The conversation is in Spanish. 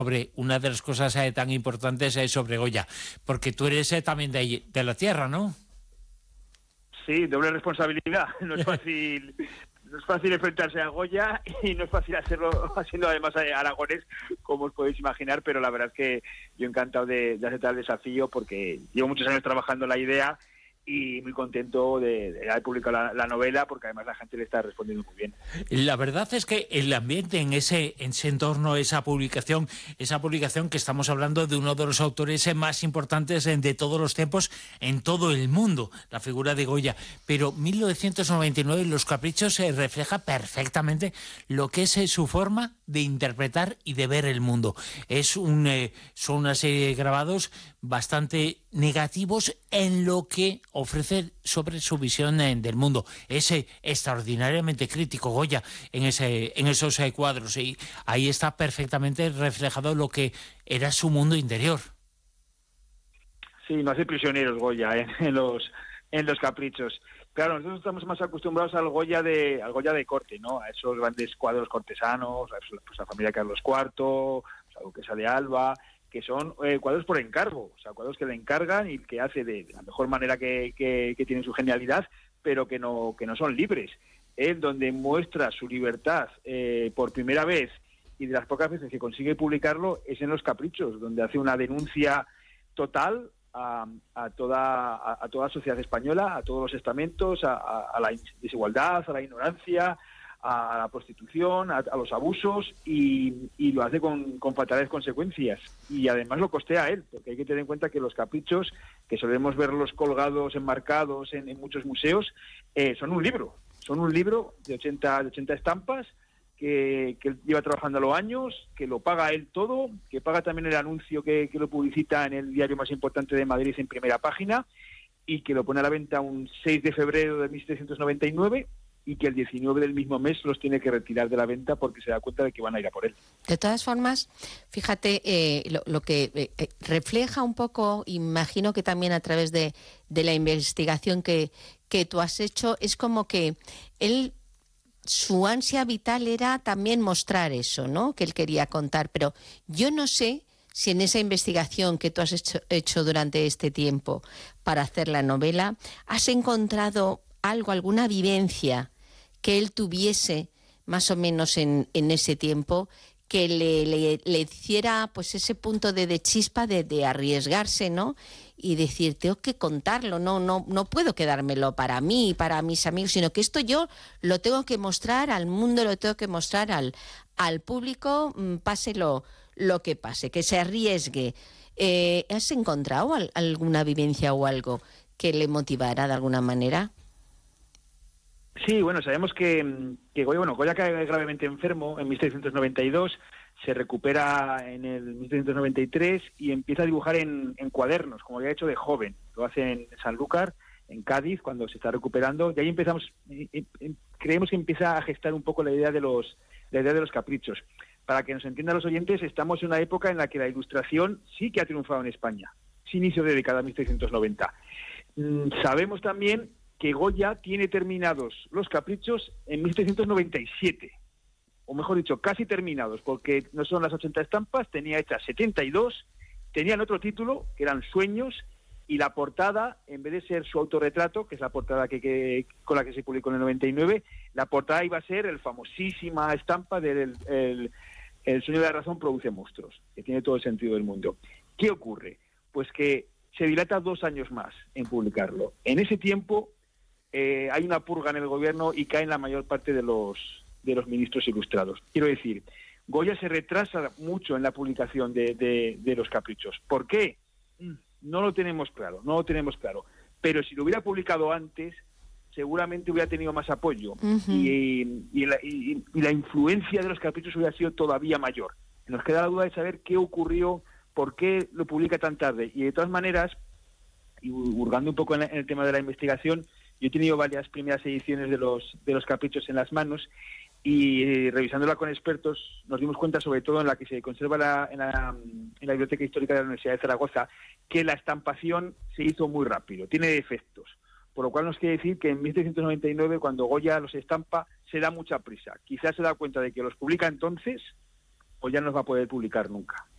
sobre una de las cosas tan importantes sobre Goya, porque tú eres también de la tierra, ¿no? Sí, doble responsabilidad. No es fácil enfrentarse a Goya y no es fácil hacerlo haciendo además aragonés, como os podéis imaginar, pero la verdad es que yo encantado de aceptar el desafío porque llevo muchos años trabajando la idea y muy contento de haber publicado la novela, porque además la gente le está respondiendo muy bien. La verdad es que el ambiente en ese entorno, esa publicación que estamos hablando de uno de los autores más importantes de todos los tiempos en todo el mundo, la figura de Goya. Pero 1999, Los Caprichos, refleja perfectamente lo que es su forma de interpretar y de ver el mundo. Son una serie de grabados bastante negativos en lo que ofrece sobre su visión del mundo. Es extraordinariamente crítico Goya en esos cuadros, y ahí está perfectamente reflejado lo que era su mundo interior. Sí, no hace prisioneros Goya en los Caprichos. Claro, nosotros estamos más acostumbrados al Goya de corte, ¿no? A esos grandes cuadros cortesanos, pues la familia Carlos IV, la duquesa de Alba, que son cuadros por encargo, o sea, cuadros que le encargan y que hace de la mejor manera que tienen su genialidad, pero que no son libres. Él, donde muestra su libertad por primera vez, y de las pocas veces que consigue publicarlo, es en Los Caprichos, donde hace una denuncia total a toda la sociedad española, a todos los estamentos, a la desigualdad, a la ignorancia, a la prostitución, a los abusos, y lo hace con fatales consecuencias. Y además lo costea a él, porque hay que tener en cuenta que Los Caprichos, que solemos verlos colgados, enmarcados en muchos museos, son un libro de 80 estampas, que él lleva trabajando a los años, que lo paga él todo, que paga también el anuncio que lo publicita en el diario más importante de Madrid en primera página, y que lo pone a la venta un 6 de febrero de 1799, y que el 19 del mismo mes los tiene que retirar de la venta porque se da cuenta de que van a ir a por él. De todas formas, fíjate, lo que refleja un poco, imagino que también a través de la investigación que tú has hecho, es como que él, su ansia vital era también mostrar eso, ¿no?, que él quería contar. Pero yo no sé si en esa investigación que tú has hecho durante este tiempo para hacer la novela, has encontrado alguna vivencia que él tuviese más o menos en ese tiempo que le hiciera pues ese punto de chispa de arriesgarse, ¿no?, y decir, tengo que contarlo, no puedo quedármelo para mí y para mis amigos, sino que esto yo lo tengo que mostrar al mundo, lo tengo que mostrar al público, pase lo que pase, que se arriesgue. ¿Has encontrado alguna vivencia o algo que le motivara de alguna manera? Sí, bueno, sabemos que Goya cae gravemente enfermo en 1792, se recupera en el 1793 y empieza a dibujar en cuadernos, como había hecho de joven. Lo hace en Sanlúcar, en Cádiz, cuando se está recuperando, y ahí creemos que empieza a gestar un poco la idea de los Caprichos. Para que nos entiendan los oyentes, estamos en una época en la que la Ilustración sí que ha triunfado en España, es inicio de década 1790. Sabemos también que Goya tiene terminados Los Caprichos en 1797, o mejor dicho, casi terminados, porque no son las 80 estampas, tenía hechas 72, tenían otro título, que eran Sueños, y la portada, en vez de ser su autorretrato, que es la portada con la que se publicó en el 99, la portada iba a ser el famosísima estampa del El sueño de la razón produce monstruos, que tiene todo el sentido del mundo. ¿Qué ocurre? Pues que se dilata 2 años más en publicarlo. En ese tiempo hay una purga en el gobierno y caen la mayor parte de los ministros ilustrados. Quiero decir, Goya se retrasa mucho en la publicación de Los Caprichos. ¿Por qué? No lo tenemos claro. Pero si lo hubiera publicado antes, seguramente hubiera tenido más apoyo. Uh-huh. y la influencia de Los Caprichos hubiera sido todavía mayor. Nos queda la duda de saber qué ocurrió, por qué lo publica tan tarde. Y de todas maneras, y hurgando un poco en el tema de la investigación, yo he tenido varias primeras ediciones de los Caprichos en las manos, y revisándola con expertos nos dimos cuenta, sobre todo en la que se conserva en la Biblioteca Histórica de la Universidad de Zaragoza, que la estampación se hizo muy rápido, tiene defectos, por lo cual nos quiere decir que en 1799, cuando Goya los estampa, se da mucha prisa. Quizás se da cuenta de que los publica entonces, o ya no los va a poder publicar nunca.